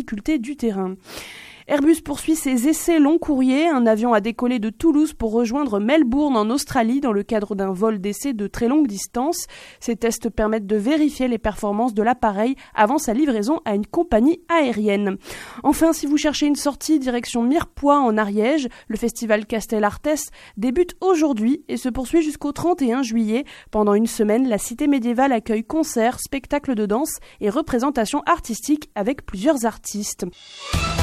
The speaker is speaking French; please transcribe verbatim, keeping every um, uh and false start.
difficultés du terrain. Airbus poursuit ses essais long courrier. Un avion a décollé de Toulouse pour rejoindre Melbourne en Australie dans le cadre d'un vol d'essai de très longue distance. Ces tests permettent de vérifier les performances de l'appareil avant sa livraison à une compagnie aérienne. Enfin, si vous cherchez une sortie direction Mirepoix en Ariège, le festival Castel Artés débute aujourd'hui et se poursuit jusqu'au trente et un juillet. Pendant une semaine, la cité médiévale accueille concerts, spectacles de danse et représentations artistiques avec plusieurs artistes.